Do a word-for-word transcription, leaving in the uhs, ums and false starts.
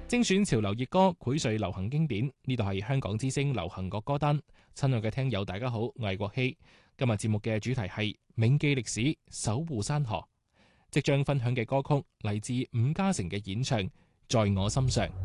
精選潮流熱歌，薈萃流行經典。呢度係香港之聲流行樂歌單。親愛嘅聽友，大家好，我係國希。今日節目嘅主題係銘記歷史，守護山河。即將分享嘅歌曲嚟自伍嘉誠嘅演唱《在我心上》。